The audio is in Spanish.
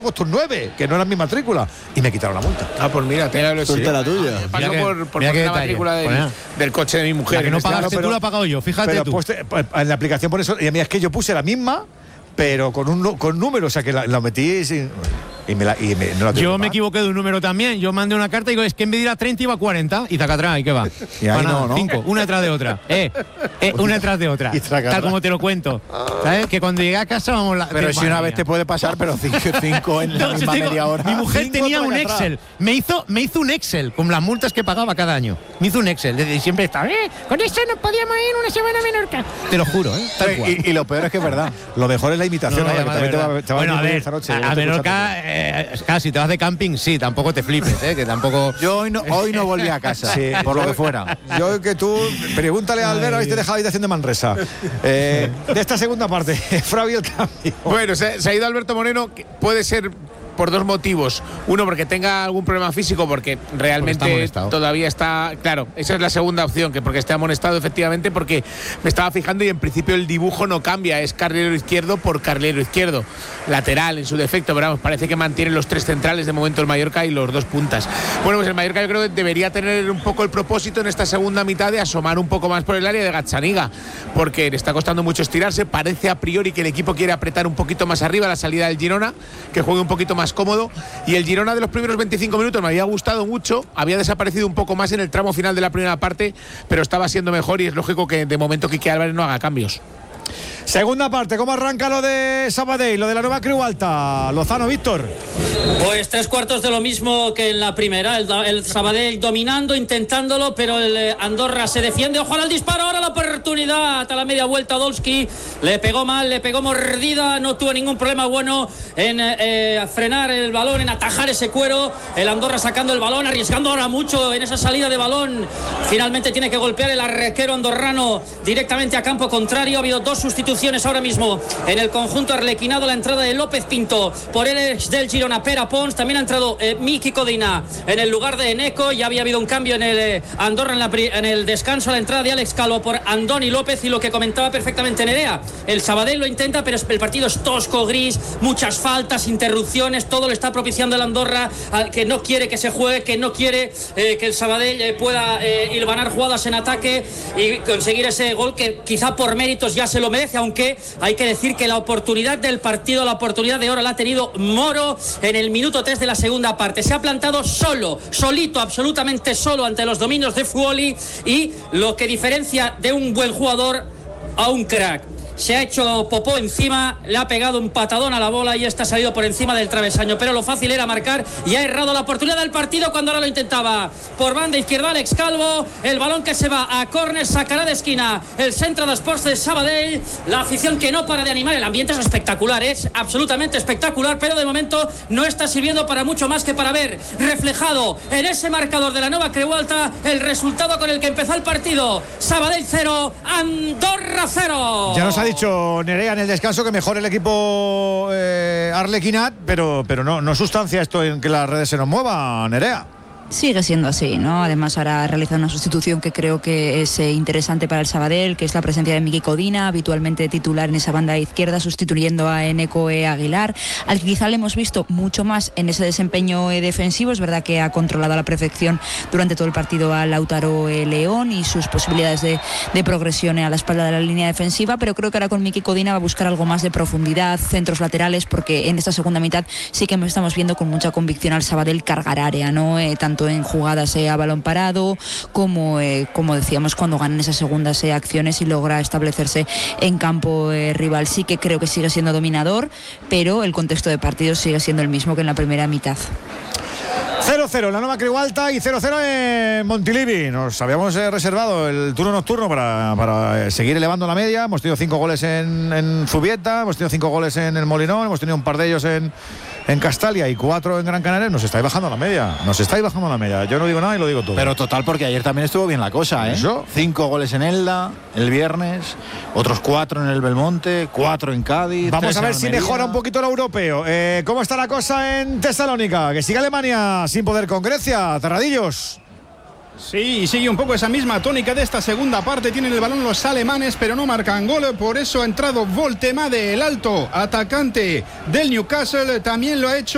puesto un 9, que no era mi matrícula, y me quitaron la multa. Pues mira, suelta la tuya. Pasó por la matrícula del coche de mi mujer. La que no pagaste tú la he pagado yo, fíjate pero tú. Pues, en la aplicación por eso, y a mí es que yo puse la misma, pero con número, o sea que la metí sin... no la yo me equivoqué de un número también. Yo mandé una carta y digo, es que en vez de ir a 30 iba a 40 y tacatrá, ¿y qué va? Y ahí no. 5, una detrás de otra. Una detrás de otra. Tal como te lo cuento. ¿Sabes? Que cuando llegué a casa vamos Pero si una vez te puede pasar, pero 5 en la misma media hora. Mi mujer tenía un Excel. Me hizo un Excel con las multas que pagaba cada año. Me hizo un Excel. Y siempre estaba, con eso nos podíamos ir una semana a Menorca. Te lo juro, tal cual. Y lo peor es que es verdad. Lo mejor es la imitación. Bueno, a ver, a Menorca, casi te vas de camping, sí, tampoco te flipes, que tampoco... Yo hoy no volví a casa, sí, por lo que fuera. Yo que tú, pregúntale a Albert, habéis dejado la habitación de Manresa. De esta segunda parte, Fravi el cambio. Bueno, se ha ido Alberto Moreno, que puede ser por dos motivos. Uno, porque tenga algún problema físico, porque realmente todavía está... Claro, esa es la segunda opción, que porque esté amonestado, efectivamente, porque me estaba fijando y en principio el dibujo no cambia, es carrilero izquierdo por carrilero izquierdo, lateral en su defecto, pero vamos, parece que mantiene los tres centrales de momento el Mallorca y los dos puntas. Bueno, pues el Mallorca yo creo que debería tener un poco el propósito en esta segunda mitad de asomar un poco más por el área de Gazzaniga, porque le está costando mucho estirarse, parece a priori que el equipo quiere apretar un poquito más arriba la salida del Girona, que juegue un poquito más cómodo, y el Girona de los primeros 25 minutos me había gustado mucho, había desaparecido un poco más en el tramo final de la primera parte, pero estaba siendo mejor y es lógico que de momento Quique Álvarez no haga cambios. Segunda parte, ¿cómo arranca lo de Sabadell, lo de la nueva Creu Alta? Lozano, Víctor. Pues 3/4 de lo mismo que en la primera, el Sabadell dominando, intentándolo, pero el Andorra se defiende. Ojo al disparo, ahora la oportunidad a la media vuelta. Dolski le pegó mal, le pegó mordida, no tuvo ningún problema bueno en frenar el balón, en atajar ese cuero. El Andorra sacando el balón, arriesgando ahora mucho en esa salida de balón. Finalmente tiene que golpear el arquero andorrano directamente a campo contrario. Ha habido dos sustituciones ahora mismo en el conjunto arlequinado, la entrada de López Pinto por el ex del Girona, Pere Pons. También ha entrado Miki Codina en el lugar de Eneco. Ya había habido un cambio en el Andorra en el descanso, la entrada de Alex Calvo por Andoni López. Y lo que comentaba perfectamente Nerea, el Sabadell lo intenta, pero el partido es tosco, gris, muchas faltas, interrupciones, todo le está propiciando el Andorra, que no quiere que se juegue, que no quiere que el Sabadell pueda hilvanar jugadas en ataque y conseguir ese gol que quizá por méritos ya se lo merece, aunque hay que decir que la oportunidad del partido, la oportunidad de oro la ha tenido Moro en el minuto 3 de la segunda parte. Se ha plantado solito, absolutamente solo ante los dominios de Fuoli, y lo que diferencia de un buen jugador a un crack. Se ha hecho popó encima, le ha pegado un patadón a la bola y esta ha salido por encima del travesaño, pero lo fácil era marcar y ha errado la oportunidad del partido cuando ahora lo intentaba. Por banda izquierda Alex Calvo, el balón que se va a córner, sacará de esquina el Centro de Esports de Sabadell. La afición que no para de animar, el ambiente es espectacular, es absolutamente espectacular, pero de momento no está sirviendo para mucho más que para ver reflejado en ese marcador de la nueva Creu Alta el resultado con el que empezó el partido. Sabadell 0, Andorra 0. Ya nos ha dicho Nerea en el descanso que mejor el equipo arlequinat, pero no sustancia esto en que las redes se nos muevan, Nerea. Sigue siendo así, ¿no? Además ahora realiza una sustitución que creo que es interesante para el Sabadell, que es la presencia de Miki Codina, habitualmente titular en esa banda izquierda, sustituyendo a Eneco Aguilar, al que quizá le hemos visto mucho más en ese desempeño defensivo. Es verdad que ha controlado a la perfección durante todo el partido a Lautaro León y sus posibilidades de progresión a la espalda de la línea defensiva, pero creo que ahora con Miki Codina va a buscar algo más de profundidad, centros laterales, porque en esta segunda mitad sí que estamos viendo con mucha convicción al Sabadell cargar área, ¿no? Tanto en jugadas a balón parado como decíamos, cuando ganan esas segundas acciones y logra establecerse en campo rival. Sí que creo que sigue siendo dominador, pero el contexto de partido sigue siendo el mismo que en la primera mitad. 0-0 en la nueva Creu Alta y 0-0 en Montilivi. Nos habíamos reservado el turno nocturno para seguir elevando la media. Hemos tenido 5 goles en Zubieta, hemos tenido 5 goles en el Molinón, hemos tenido un par de ellos en Castalia y 4 en Gran Canaria. Nos estáis bajando la media. Yo no digo nada y lo digo todo. Pero total, porque ayer también estuvo bien la cosa, ¿eh? ¿Eso? 5 goles en Elda el viernes, otros 4 en el Belmonte, 4 en Cádiz. Vamos a ver si mejora un poquito lo europeo. ¿Cómo está la cosa en Tesalónica? Que sigue Alemania sin poder con Grecia. Terradillos. Sí, y sigue un poco esa misma tónica de esta segunda parte. Tienen el balón los alemanes, pero no marcan gol. Por eso ha entrado Voltemade, el alto atacante del Newcastle. También lo ha hecho